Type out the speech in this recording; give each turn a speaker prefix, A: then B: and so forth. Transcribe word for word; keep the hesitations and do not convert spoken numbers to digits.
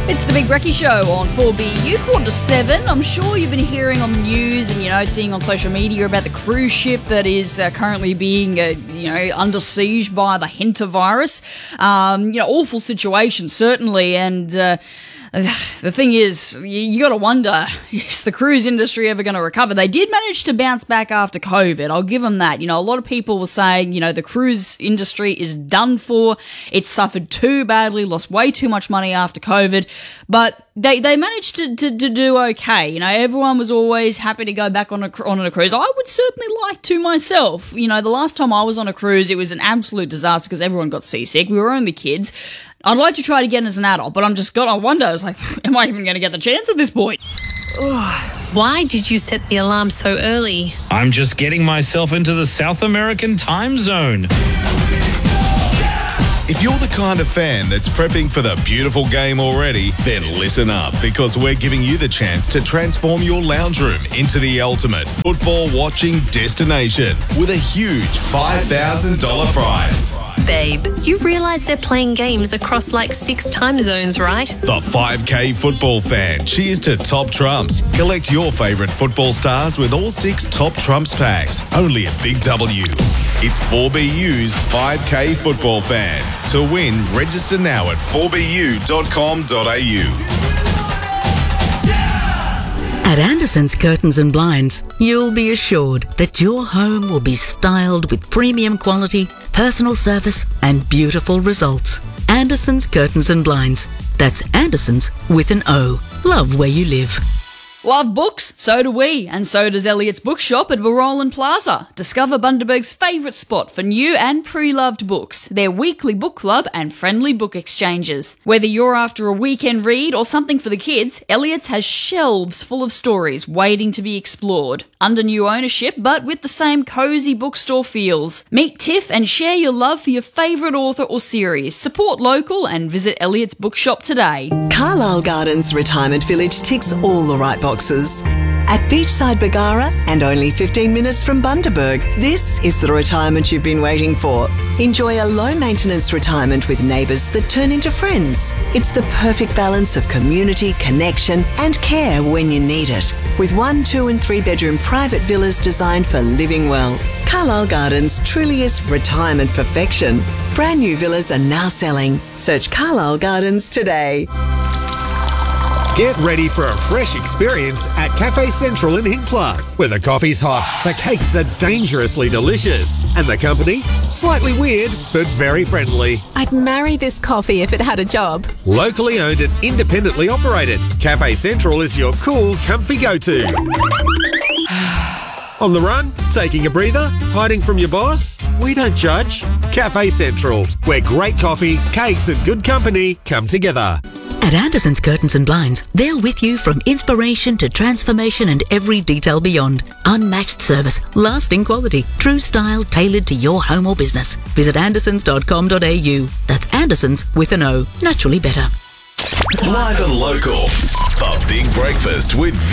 A: It's the Big Brekkie Show on four B U, quarter to seven. I'm sure you've been hearing on the news and, you know, seeing on social media about the cruise ship that is uh, currently being, uh, you know, under siege by the hantavirus. Um, you know, awful situation, certainly, and... Uh, The thing is, you, you got to wonder, is the cruise industry ever going to recover? They did manage to bounce back after COVID. I'll give them that. You know, a lot of people were saying, you know, the cruise industry is done for. It suffered too badly, lost way too much money after COVID. But they, they managed to, to, to do okay. You know, everyone was always happy to go back on a, on a cruise. I would certainly like to myself. You know, the last time I was on a cruise, it was an absolute disaster because everyone got seasick. We were only kids. I'd like to try it again as an adult, but I'm just gonna wonder, I was like, am I even going to get the chance at this point?
B: Why did you set the alarm so early?
C: I'm just getting myself into the South American time zone.
D: If you're the kind of fan that's prepping for the beautiful game already, then listen up, because we're giving you the chance to transform your lounge room into the ultimate football watching destination with a huge five thousand dollars prize.
B: Babe, you realise they're playing games across like six time zones, right?
D: The five K football fan. Cheers to Top Trumps. Collect your favourite football stars with all six Top Trumps packs. Only at Big W. It's four B U's five K football fan. To win, register now at four b u dot com dot a u.
E: At Anderson's Curtains and Blinds, you'll be assured that your home will be styled with premium quality, personal service and beautiful results. Anderson's Curtains and Blinds. That's Anderson's with an O. Love where you live.
A: Love books? So do we, and so does Elliot's Bookshop at Barolin Plaza. Discover Bundaberg's favourite spot for new and pre-loved books, their weekly book club and friendly book exchanges. Whether you're after a weekend read or something for the kids, Elliot's has shelves full of stories waiting to be explored. Under new ownership, but with the same cosy bookstore feels. Meet Tiff and share your love for your favourite author or series. Support local and visit Elliot's Bookshop today.
F: Carlisle Gardens Retirement Village ticks all the right boxes. At Beachside Bargara and only fifteen minutes from Bundaberg, this is the retirement you've been waiting for. Enjoy a low-maintenance retirement with neighbours that turn into friends. It's the perfect balance of community, connection and care when you need it. With one, two and three bedroom private villas designed for living well. Carlisle Gardens truly is retirement perfection. Brand new villas are now selling. Search Carlisle Gardens today.
G: Get ready for a fresh experience at Cafe Central in Hincklard, where the coffee's hot, the cakes are dangerously delicious, and the company, slightly weird but very friendly.
H: I'd marry this coffee if it had a job.
G: Locally owned and independently operated, Cafe Central is your cool, comfy go-to. On the run? Taking a breather? Hiding from your boss? We don't judge. Cafe Central, where great coffee, cakes and good company come together.
E: At Anderson's Curtains and Blinds, they're with you from inspiration to transformation and every detail beyond. Unmatched service, lasting quality, true style tailored to your home or business. Visit andersons dot com dot a u. That's Andersons with an O. Naturally better.
D: Live and local. The Big Breakfast with